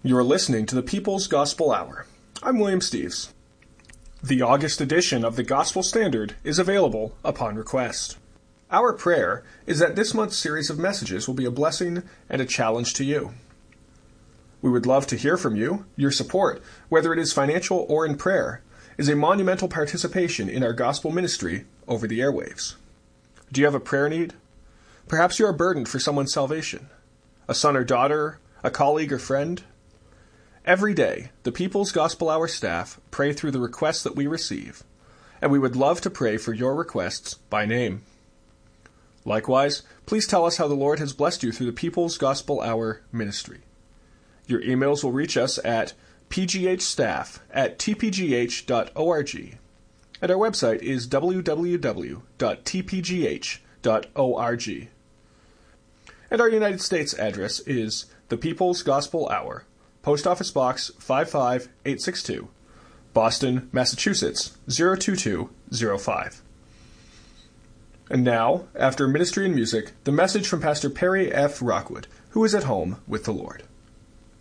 You're listening to the People's Gospel Hour. I'm William Steves. The August edition of the Gospel Standard is available upon request. Our prayer is that this month's series of messages will be a blessing and a challenge to you. We would love to hear from you. Your support, whether it is financial or in prayer, is a monumental participation in our gospel ministry over the airwaves. Do you have a prayer need? Perhaps you are burdened for someone's salvation, a son or daughter, a colleague or friend. Every day, the People's Gospel Hour staff pray through the requests that we receive, and we would love to pray for your requests by name. Likewise, please tell us how the Lord has blessed you through the People's Gospel Hour ministry. Your emails will reach us at pghstaff@tpgh.org, and our website is www.tpgh.org. And our United States address is the People's Gospel Hour, Post Office Box 55862, Boston, Massachusetts 02205. And now, after ministry and music, the message from Pastor Perry F. Rockwood, who is at home with the Lord.